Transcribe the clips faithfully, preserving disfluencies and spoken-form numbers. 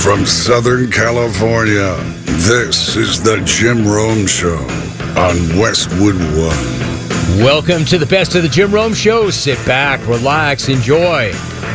From Southern California, this is the Jim Rome Show on Westwood One. Welcome to the best of the Jim Rome Show. Sit back, relax, enjoy.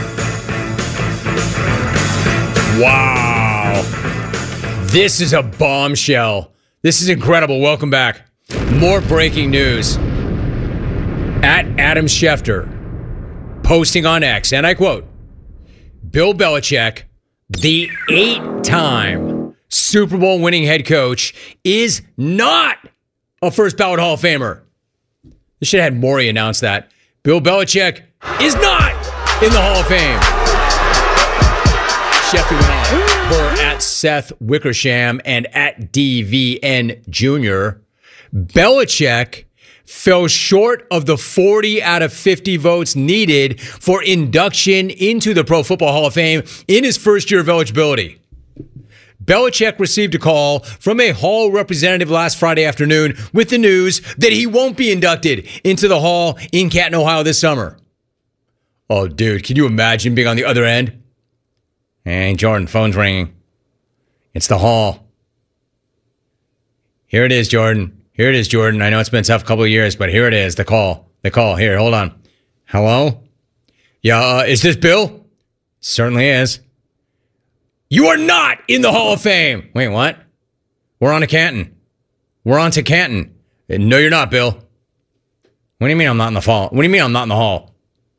Wow. This is a bombshell. This is incredible. Welcome back. More breaking news. At Adam Schefter, posting on X, and I quote, Bill Belichick, the eight-time Super Bowl winning head coach, is not a first ballot Hall of Famer. They should have had Maury announce that. Bill Belichick is not in the Hall of Fame. Schefter went on for at Seth Wickersham and at D V N Junior Belichick fell short of the forty out of fifty votes needed for induction into the Pro Football Hall of Fame in his first year of eligibility. Belichick received a call from a Hall representative last Friday afternoon with the news that he won't be inducted into the Hall in Canton, Ohio this summer. Oh, dude, can you imagine being on the other end? Hey, Jordan, phone's ringing. It's the Hall. Here it is, Jordan. Here it is, Jordan. I know it's been a tough couple of years, but here it is, the call. The call. Here, hold on. Hello? Yeah, uh, is this Bill? Certainly is. You are not in the Hall of Fame. Wait, what? We're on to Canton. We're on to Canton. No, you're not, Bill. What do you mean I'm not in the Hall? What do you mean I'm not in the Hall?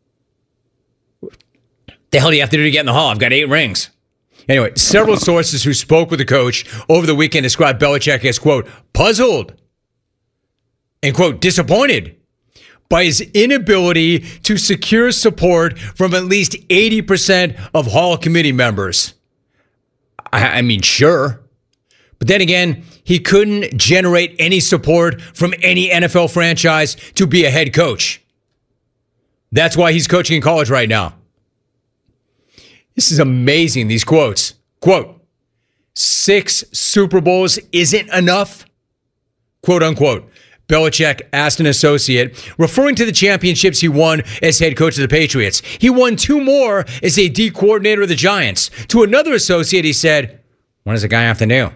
The hell do you have to do to get in the Hall? I've got eight rings. Anyway, several sources who spoke with the coach over the weekend described Belichick as, quote, puzzled and, quote, disappointed by his inability to secure support from at least eighty percent of Hall committee members. I, I mean, sure. But then again, he couldn't generate any support from any N F L franchise to be a head coach. That's why he's coaching in college right now. This is amazing, these quotes. Quote, six Super Bowls isn't enough? Quote, unquote. Belichick asked an associate, referring to the championships he won as head coach of the Patriots. He won two more as a D coordinator of the Giants. To another associate, he said, what does a guy have to do?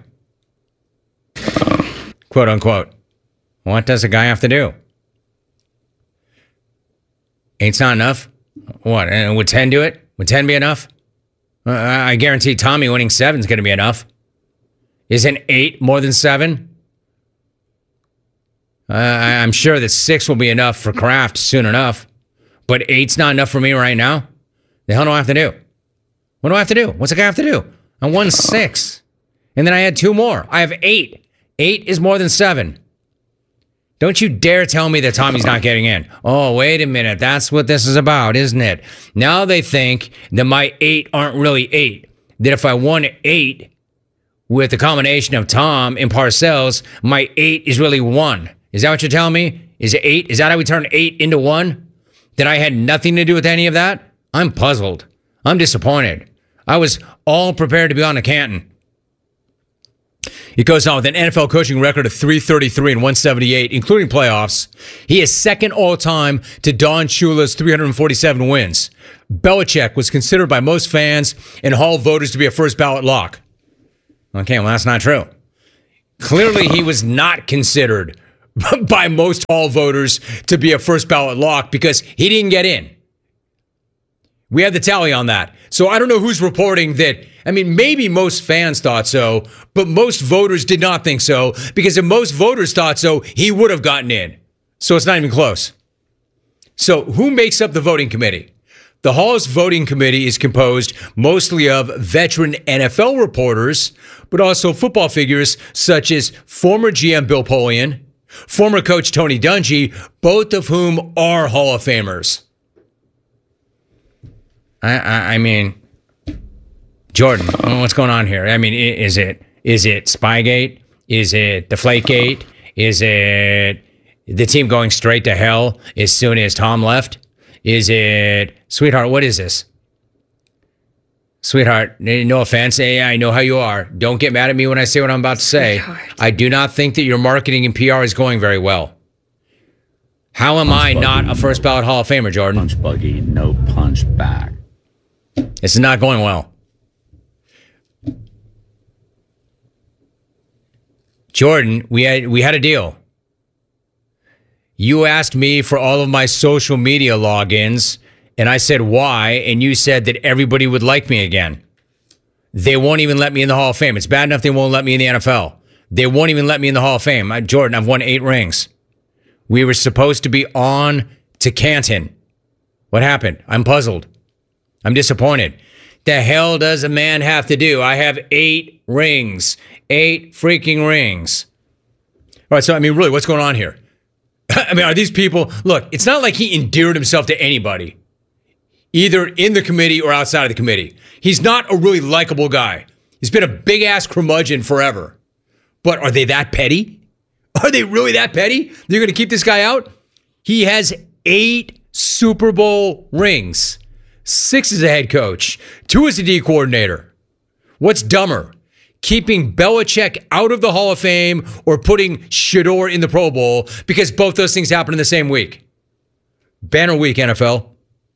Quote, unquote. What does a guy have to do? Eight's not enough? What, and would ten do it? Would ten be enough? Uh, I guarantee Tommy winning seven is going to be enough. Isn't eight more than seven? Uh, I'm sure that six will be enough for Kraft soon enough. But eight's not enough for me right now. The hell do I have to do? What do I have to do? What's a guy have to do? I won six. And then I had two more. I have eight. Eight is more than seven. Don't you dare tell me that Tommy's not getting in. Oh, wait a minute. That's what this is about, isn't it? Now they think that my eight aren't really eight. That if I won eight with the combination of Tom and Parcells, my eight is really one. Is that what you're telling me? Is it eight? Is that how we turn eight into one? That I had nothing to do with any of that? I'm puzzled. I'm disappointed. I was all prepared to be on to Canton. He goes on with an N F L coaching record of three thirty-three and one seventy-eight, including playoffs. He is second all-time to Don Shula's three hundred forty-seven wins. Belichick was considered by most fans and Hall voters to be a first-ballot lock. Okay, well, that's not true. Clearly, he was not considered by most Hall voters to be a first-ballot lock because he didn't get in. We have the tally on that. So I don't know who's reporting that. I mean, maybe most fans thought so, but most voters did not think so, because if most voters thought so, he would have gotten in. So it's not even close. So who makes up the voting committee? The Hall's voting committee is composed mostly of veteran N F L reporters, but also football figures such as former G M Bill Polian, former coach Tony Dungy, both of whom are Hall of Famers. I, I, I mean, Jordan, what's going on here? I mean, is it is it Spygate? Is it Deflategate? Is it the team going straight to hell as soon as Tom left? Is it, sweetheart, what is this? Sweetheart, no offense. Hey, I know how you are. Don't get mad at me when I say what I'm about to say. Sweetheart. I do not think that your marketing and P R is going very well. How am punch I buggy, not a first ballot Hall of Famer, Jordan? Punch buggy, no punch back. This is not going well. Jordan, we had we had a deal. You asked me for all of my social media logins, and I said why, and you said that everybody would like me again. They won't even let me in the Hall of Fame. It's bad enough they won't let me in the N F L. They won't even let me in the Hall of Fame. I, Jordan, I've won eight rings. We were supposed to be on to Canton. What happened? I'm puzzled. I'm disappointed. The hell does a man have to do? I have eight rings. Eight freaking rings. All right, so, I mean, really, what's going on here? I mean, are these people... Look, it's not like he endeared himself to anybody, either in the committee or outside of the committee. He's not a really likable guy. He's been a big-ass curmudgeon forever. But are they that petty? Are they really that petty? They're going to keep this guy out? He has eight Super Bowl rings. Six as a head coach. Two as a D coordinator. What's dumber? Keeping Belichick out of the Hall of Fame or putting Shador in the Pro Bowl, because both those things happen in the same week. Banner week, N F L.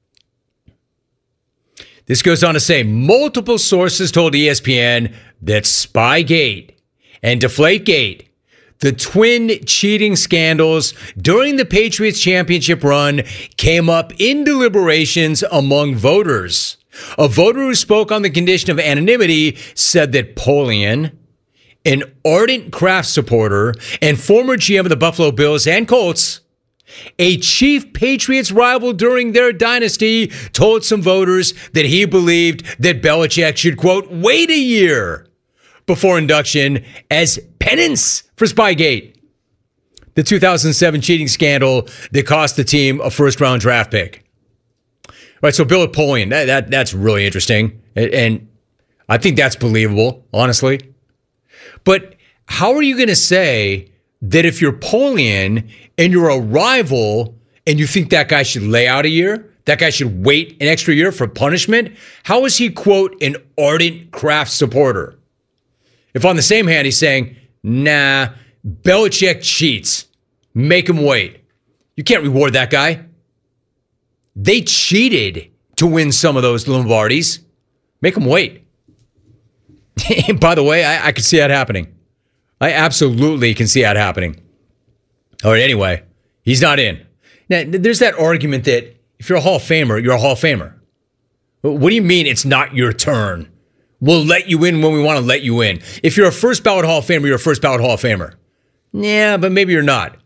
This goes on to say, multiple sources told E S P N that Spygate and Deflategate, the twin cheating scandals during the Patriots championship run, came up in deliberations among voters. A voter who spoke on the condition of anonymity said that Polian, an ardent Kraft supporter and former G M of the Buffalo Bills and Colts, a chief Patriots rival during their dynasty, told some voters that he believed that Belichick should, quote, wait a year before induction as penance for Spygate, the two thousand seven cheating scandal that cost the team a first-round draft pick. All right, so Bill Polian, that, that that's really interesting, and I think that's believable, honestly. But how are you going to say that if you're Polian and you're a rival and you think that guy should lay out a year, that guy should wait an extra year for punishment? How is he, quote, an ardent Kraft supporter? If on the same hand he's saying, nah, Belichick cheats, make him wait. You can't reward that guy. They cheated to win some of those Lombardis. Make them wait. And by the way, I, I can see that happening. I absolutely can see that happening. All right, anyway, he's not in. Now, there's that argument that if you're a Hall of Famer, you're a Hall of Famer. What do you mean it's not your turn? We'll let you in when we want to let you in. If you're a first ballot Hall of Famer, you're a first ballot Hall of Famer. Yeah, but maybe you're not.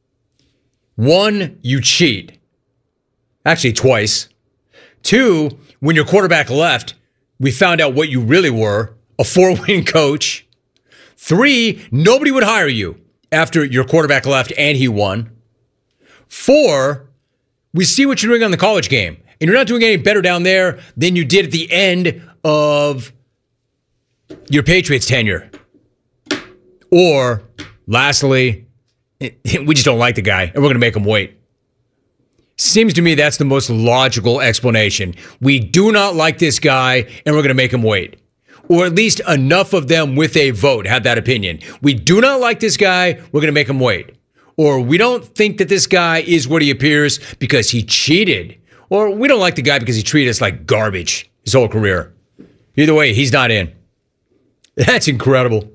One, you cheat. Actually, twice. Two, when your quarterback left, we found out what you really were, a four-win coach. Three, nobody would hire you after your quarterback left and he won. Four, we see what you're doing on the college game, and you're not doing any better down there than you did at the end of your Patriots tenure. Or, lastly, we just don't like the guy, and we're going to make him wait. Seems to me that's the most logical explanation. We do not like this guy, and we're going to make him wait. Or at least enough of them with a vote had that opinion. We do not like this guy, we're going to make him wait. Or we don't think that this guy is what he appears because he cheated. Or we don't like the guy because he treated us like garbage his whole career. Either way, he's not in. That's incredible.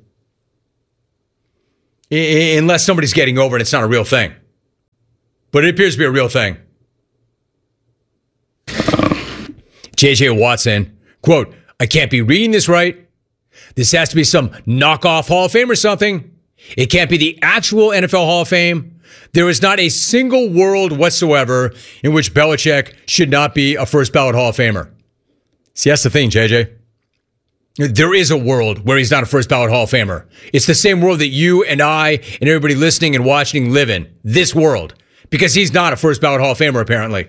I- unless somebody's getting over it, it's not a real thing. But it appears to be a real thing. J J Watson, quote, I can't be reading this right. This has to be some knockoff Hall of Fame or something. It can't be the actual N F L Hall of Fame. There is not a single world whatsoever in which Belichick should not be a first ballot Hall of Famer. See, that's the thing, J J. There is a world where he's not a first ballot Hall of Famer. It's the same world that you and I and everybody listening and watching live in. This world. Because he's not a first ballot Hall of Famer, apparently.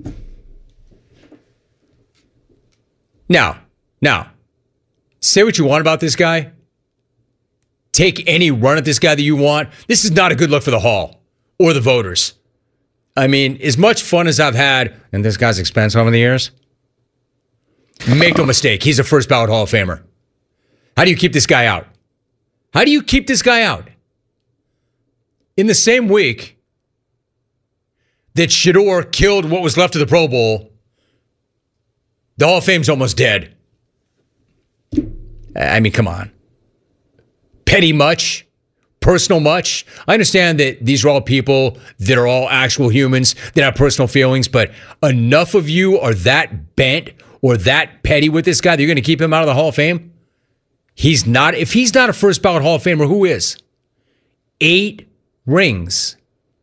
Now, now, say what you want about this guy. Take any run at this guy that you want. This is not a good look for the Hall or the voters. I mean, as much fun as I've had in this guy's expense over the years, make no mistake, he's a first ballot Hall of Famer. How do you keep this guy out? How do you keep this guy out? In the same week that Shador killed what was left of the Pro Bowl, the Hall of Fame's almost dead. I mean, come on. Petty much? personal much. I understand that these are all people that are all actual humans that have personal feelings, but enough of you are that bent or that petty with this guy that you're going to keep him out of the Hall of Fame? He's not. If he's not a first ballot Hall of Famer, who is? Eight rings.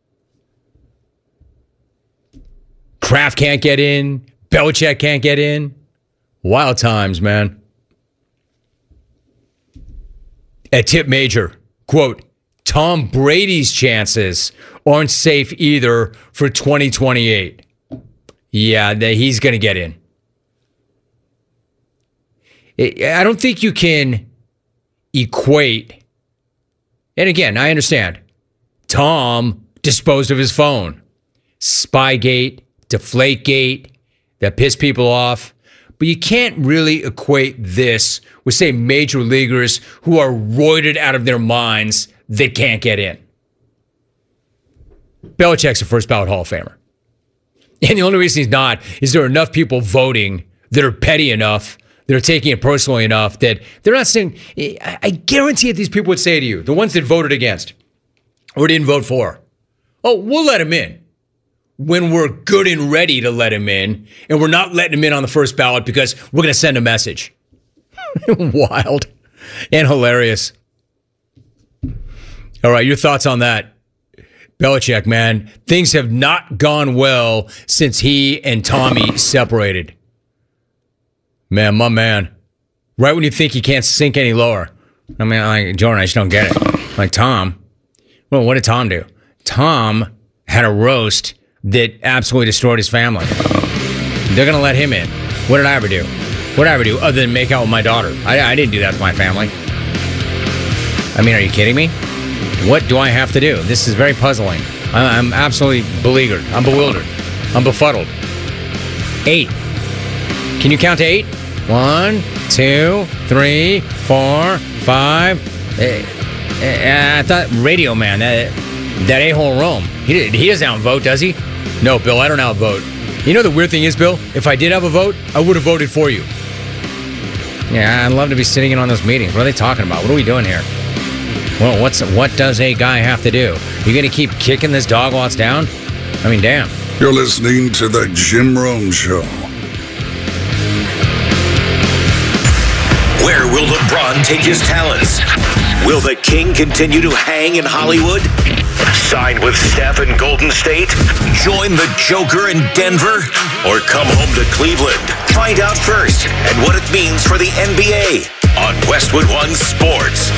Kraft can't get in. Belichick can't get in. Wild times, man. At Tip Major, quote, Tom Brady's chances aren't safe either for twenty twenty-eight. Yeah, he's going to get in. I don't think you can equate. And again, I understand. Tom disposed of his phone. Spygate, Deflategate, that pissed people off. But you can't really equate this with, say, major leaguers who are roided out of their minds that can't get in. Belichick's a first ballot Hall of Famer. And the only reason he's not is there are enough people voting that are petty enough, that are taking it personally enough, that they're not saying, I guarantee it, these people would say to you, the ones that voted against or didn't vote for, oh, we'll let him in when we're good and ready to let him in, and we're not letting him in on the first ballot because we're going to send a message. Wild and hilarious. All right, your thoughts on that? Belichick, man, things have not gone well since he and Tommy separated. Man, my man. Right when you think he can't sink any lower. I mean, like, Jordan, I just don't get it. Like, Tom. Well, what did Tom do? Tom had a roast that absolutely destroyed his family. They're going to let him in. What did I ever do? What did I ever do other than make out with my daughter? I, I didn't do that to my family. I mean, are you kidding me? What do I have to do? This is very puzzling. I, I'm absolutely beleaguered. I'm bewildered. I'm befuddled. Eight. Can you count to eight? One, two, three, four, five. Uh, uh, I thought Radio Man, that, that a-hole Rome. He, he doesn't outvote, does he? No, Bill, I don't outvote. You know the weird thing is, Bill? If I did have a vote, I would have voted for you. Yeah, I'd love to be sitting in on those meetings. What are they talking about? What are we doing here? Well, what's what does a guy have to do? You going to keep kicking this dog while it's down? I mean, damn. You're listening to The Jim Rome Show. Where will LeBron take his talents? Will the King continue to hang in Hollywood? Sign with Steph in Golden State? Join the Joker in Denver? Or come home to Cleveland? Find out first and what it means for the N B A on Westwood One Sports.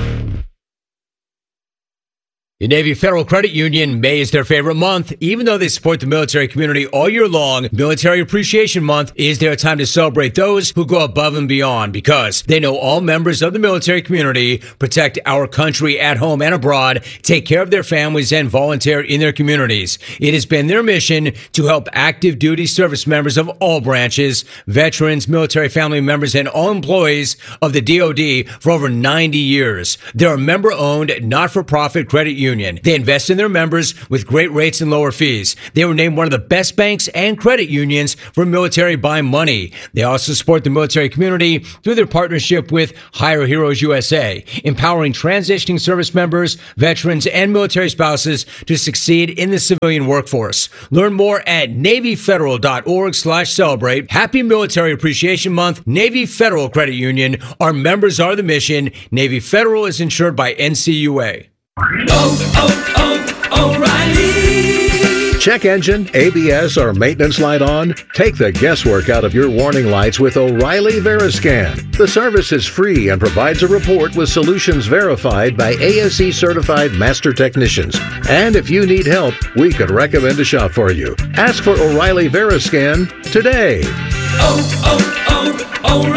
The Navy Federal Credit Union, May is their favorite month. Even though they support the military community all year long, Military Appreciation Month is their time to celebrate those who go above and beyond, because they know all members of the military community protect our country at home and abroad, take care of their families, and volunteer in their communities. It has been their mission to help active duty service members of all branches, veterans, military family members, and all employees of the D O D for over ninety years. They're a member-owned, not-for-profit credit union. They invest in their members with great rates and lower fees. They were named one of the best banks and credit unions for military buy money. They also support the military community through their partnership with Hire Heroes U S A, empowering transitioning service members, veterans, and military spouses to succeed in the civilian workforce. Learn more at NavyFederal.org slash celebrate. Happy Military Appreciation Month, Navy Federal Credit Union. Our members are the mission. Navy Federal is insured by N C U A. Oh, oh, oh, O'Reilly. Check engine, A B S, or maintenance light on? Take the guesswork out of your warning lights with O'Reilly Veriscan. The service is free and provides a report with solutions verified by A S E certified master technicians. And if you need help, we could recommend a shop for you. Ask for O'Reilly Veriscan today. Oh,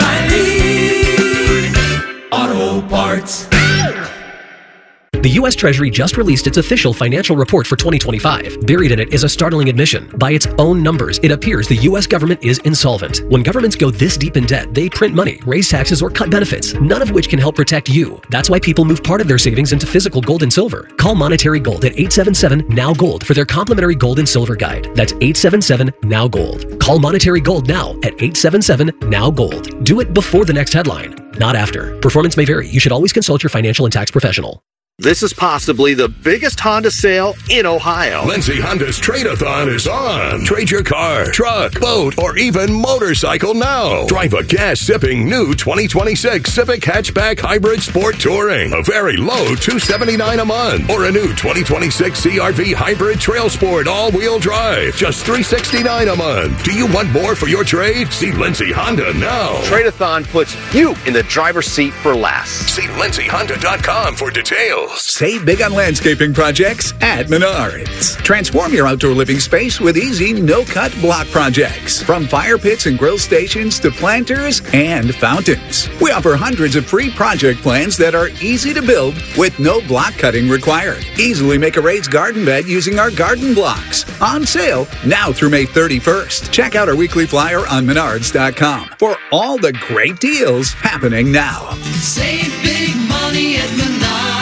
oh, oh, O'Reilly Auto Parts. The U S Treasury just released its official financial report for twenty twenty-five. Buried in it is a startling admission. By its own numbers, it appears the U S government is insolvent. When governments go this deep in debt, they print money, raise taxes, or cut benefits, none of which can help protect you. That's why people move part of their savings into physical gold and silver. Call Monetary Gold at eight seven seven, N O W, GOLD for their complimentary gold and silver guide. That's eight seven seven, N O W, GOLD. Call Monetary Gold now at eight seven seven, N O W, GOLD. Do it before the next headline, not after. Performance may vary. You should always consult your financial and tax professional. This is possibly the biggest Honda sale in Ohio. Lindsay Honda's Trade-A-Thon is on. Trade your car, truck, boat, or even motorcycle now. Drive a gas-sipping new twenty twenty-six Civic Hatchback Hybrid Sport Touring. A very low two hundred seventy-nine dollars a month. Or a new twenty twenty-six C R V Hybrid Trail Sport All-Wheel Drive. Just three hundred sixty-nine dollars a month. Do you want more for your trade? See Lindsay Honda now. Trade-A-Thon puts you in the driver's seat for less. See lindsay honda dot com for details. Save big on landscaping projects at Menards. Transform your outdoor living space with easy, no-cut block projects. From fire pits and grill stations to planters and fountains. We offer hundreds of free project plans that are easy to build with no block cutting required. Easily make a raised garden bed using our garden blocks. On sale now through May thirty-first. Check out our weekly flyer on menards dot com for all the great deals happening now. Save big money at Menards.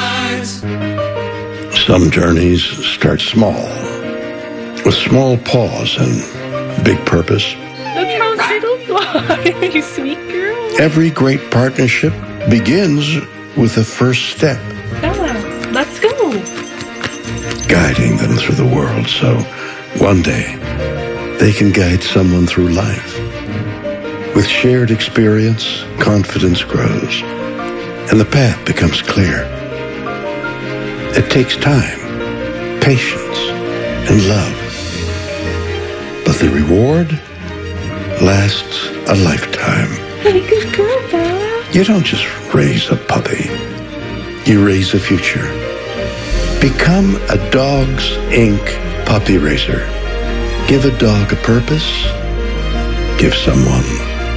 Some journeys start small, with small pause and big purpose. Look how little fly, you sweet girl. Every great partnership begins with the first step. Bella, let's go. Guiding them through the world so one day they can guide someone through life. With shared experience, confidence grows, and the path becomes clear. It takes time, patience, and love. But the reward lasts a lifetime. Hey, good girl, Bella. You don't just raise a puppy. You raise a future. Become a Dogs Incorporated puppy raiser. Give a dog a purpose. Give someone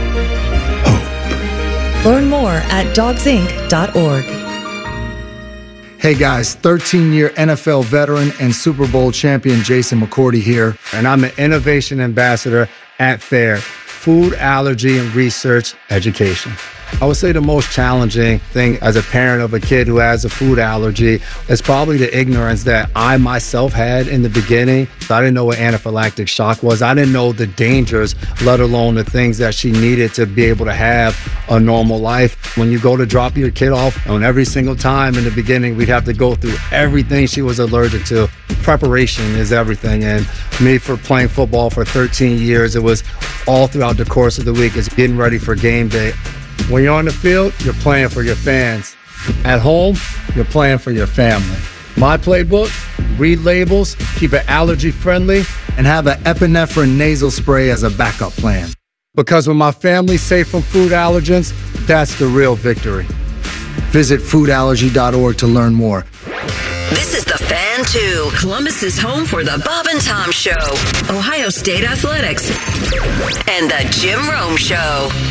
hope. Learn more at dogs inc dot org. Hey guys, thirteen-year N F L veteran and Super Bowl champion Jason McCourty here, and I'm an innovation ambassador at FAIR, Food Allergy and Research Education. I would say the most challenging thing as a parent of a kid who has a food allergy is probably the ignorance that I myself had in the beginning. So I didn't know what anaphylactic shock was. I didn't know the dangers, let alone the things that she needed to be able to have a normal life. When you go to drop your kid off, and every single time in the beginning, we'd have to go through everything she was allergic to. Preparation is everything. And me, for playing football for thirteen years, it was all throughout the course of the week. It's getting ready for game day. When you're on the field, you're playing for your fans. At home, you're playing for your family. My playbook, read labels, keep it allergy friendly, and have an epinephrine nasal spray as a backup plan. Because when my family's safe from food allergens, that's the real victory. Visit food allergy dot org to learn more. This is The Fan two, Columbus's home for the Bob and Tom Show, Ohio State Athletics, and the Jim Rome Show.